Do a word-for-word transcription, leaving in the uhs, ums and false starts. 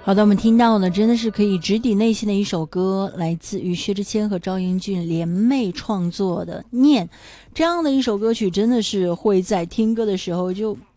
好的，我们听到的真的是可以直抵内心的一首歌，来自于薛之谦和赵英俊联袂创作的《念》，这样的一首歌曲真的是会在听歌的时候就